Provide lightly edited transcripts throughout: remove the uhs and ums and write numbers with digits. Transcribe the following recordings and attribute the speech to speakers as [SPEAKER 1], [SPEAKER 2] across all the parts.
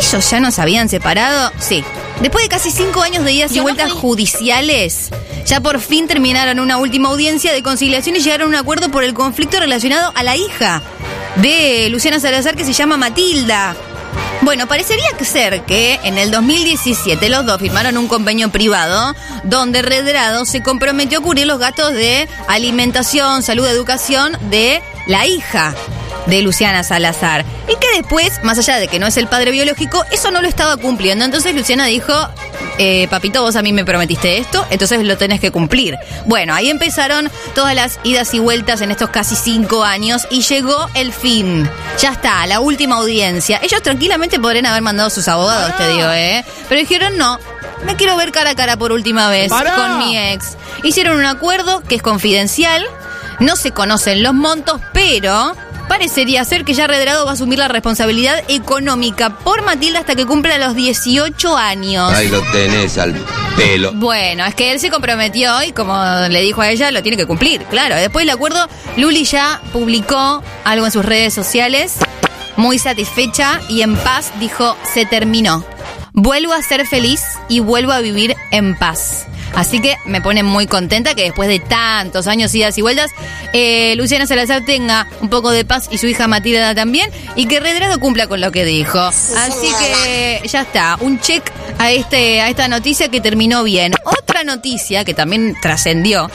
[SPEAKER 1] ¿Ellos ya nos habían separado? Sí. Después de casi 5 años de idas y vueltas judiciales, ya por fin terminaron una última audiencia de conciliación y llegaron a un acuerdo por el conflicto relacionado a la hija de Luciana Salazar, que se llama Matilda. Bueno, parecería ser que en el 2017 los dos firmaron un convenio privado donde Redrado se comprometió a cubrir los gastos de alimentación, salud, educación de la hija de Luciana Salazar. Y que después, más allá de que no es el padre biológico, eso no lo estaba cumpliendo. Entonces Luciana dijo, papito, vos a mí me prometiste esto, entonces lo tenés que cumplir. Bueno, ahí empezaron todas las idas y vueltas en estos casi 5 años y llegó el fin. Ya está, la última audiencia. Ellos tranquilamente podrían haber mandado a sus abogados, te digo, pero dijeron no. Me quiero ver cara a cara por última vez con mi ex. Hicieron un acuerdo que es confidencial, no se conocen los montos, pero parecería ser que ya Redrado va a asumir la responsabilidad económica por Matilda hasta que cumpla los 18 años.
[SPEAKER 2] Ahí lo tenés al pelo.
[SPEAKER 1] Bueno, es que él se comprometió y como le dijo a ella, lo tiene que cumplir, claro. Después del acuerdo, Luli ya publicó algo en sus redes sociales, muy satisfecha y en paz, dijo, se terminó. Vuelvo a ser feliz y vuelvo a vivir en paz. Así que me pone muy contenta que después de tantos años idas y vueltas, Luciana Salazar tenga un poco de paz y su hija Matilda también, y que Redrado cumpla con lo que dijo. Así que ya está, un check a esta noticia que terminó bien. Otra noticia que también trascendió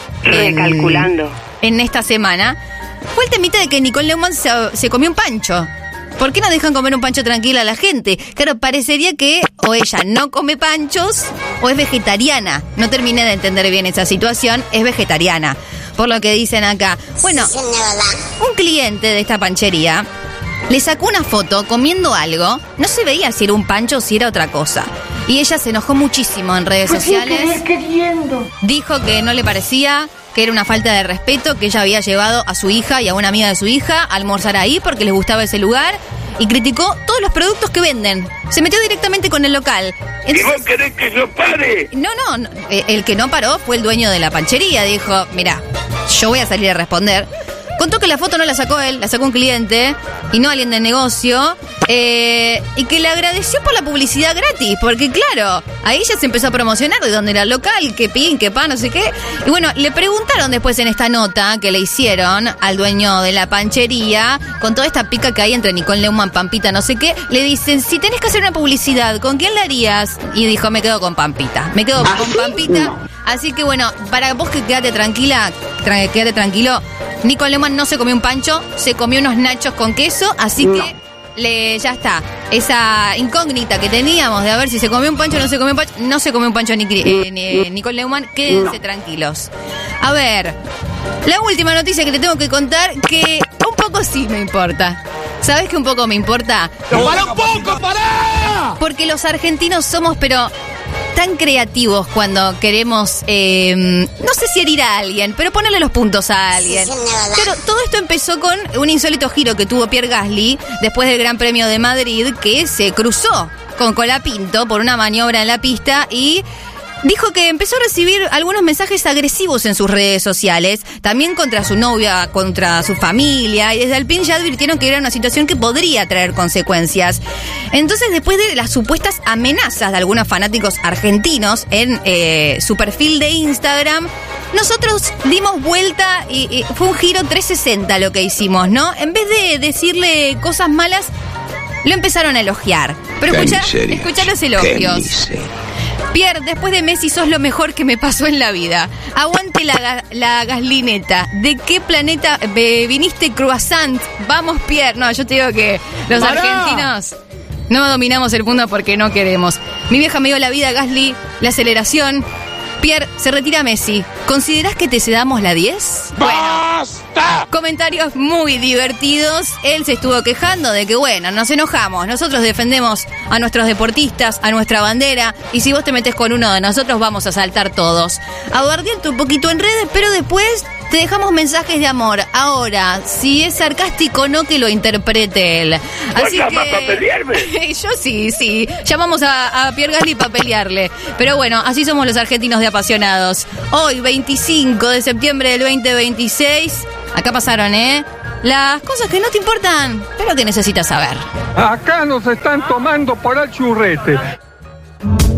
[SPEAKER 1] en esta semana fue el temita de que Nicole Neumann se comió un pancho. ¿Por qué no dejan comer un pancho tranquila a la gente? Claro, parecería que o ella no come panchos o es vegetariana. No terminé de entender bien esa situación, es vegetariana, por lo que dicen acá. Bueno, un cliente de esta panchería le sacó una foto comiendo algo, no se veía si era un pancho o si era otra cosa. Y ella se enojó muchísimo en redes sociales. Dijo que no le parecía, que era una falta de respeto, que ella había llevado a su hija y a una amiga de su hija a almorzar ahí porque les gustaba ese lugar, y criticó todos los productos que venden. Se metió directamente con el local. Entonces,
[SPEAKER 3] ¿y vos querés que yo pare?
[SPEAKER 1] No, el que no paró fue el dueño de la panchería. Dijo, mira, yo voy a salir a responder. Contó que la foto no la sacó él, la sacó un cliente y no alguien del negocio, y que le agradeció por la publicidad gratis, porque claro, ahí ya se empezó a promocionar de dónde era el local, qué pin, qué pan, no sé qué. Y bueno, le preguntaron después en esta nota que le hicieron al dueño de la panchería, con toda esta pica que hay entre Nicole Neumann, Pampita, no sé qué, le dicen, si tenés que hacer una publicidad, ¿con quién la harías? Y dijo, me quedo con Pampita, me quedo con Pampita. Así que bueno, para vos que quédate tranquila, quédate tranquilo, Nicole Neumann no se comió un pancho, se comió unos nachos con queso, así que ya está. Esa incógnita que teníamos de a ver si se comió un pancho o no se comió un pancho, no se comió un pancho Nicole Neumann, quédense tranquilos. A ver, la última noticia que te tengo que contar, que un poco sí me importa. ¿Sabes qué un poco me importa?
[SPEAKER 3] ¡Para un poco, pará!
[SPEAKER 1] Porque los argentinos somos, pero tan creativos cuando queremos, no sé si herir a alguien, pero ponerle los puntos a alguien. Pero todo esto empezó con un insólito giro que tuvo Pierre Gasly después del Gran Premio de Madrid, que se cruzó con Colapinto por una maniobra en la pista y dijo que empezó a recibir algunos mensajes agresivos en sus redes sociales, también contra su novia, contra su familia, y desde Alpine ya advirtieron que era una situación que podría traer consecuencias. Entonces, después de las supuestas amenazas de algunos fanáticos argentinos en su perfil de Instagram, nosotros dimos vuelta y fue un giro 360 lo que hicimos, ¿no? En vez de decirle cosas malas, lo empezaron a elogiar. Pero escuchá los elogios. Pierre, después de Messi sos lo mejor que me pasó en la vida. Aguante la gaslineta. ¿De qué planeta viniste, croissant? Vamos, Pierre. No, yo te digo que los argentinos no dominamos el mundo porque no queremos. Mi vieja me dio la vida, Gasly, la aceleración. Pierre, se retira Messi. ¿Considerás que te cedamos la 10?
[SPEAKER 3] ¡Basta!
[SPEAKER 1] Comentarios muy divertidos. Él se estuvo quejando de que, bueno, nos enojamos. Nosotros defendemos a nuestros deportistas, a nuestra bandera. Y si vos te metés con uno de nosotros, vamos a saltar todos. Aguardiente un poquito en redes, pero después te dejamos mensajes de amor. Ahora, si es sarcástico, no que lo interprete él. Así que
[SPEAKER 3] para pelearme?
[SPEAKER 1] Yo sí. Llamamos a Pierre Gasly para pelearle. Pero bueno, así somos los argentinos de apasionados. Hoy, 25 de septiembre del 2026. Acá pasaron, las cosas que no te importan, pero que necesitas saber.
[SPEAKER 4] Acá nos están tomando por el churrete.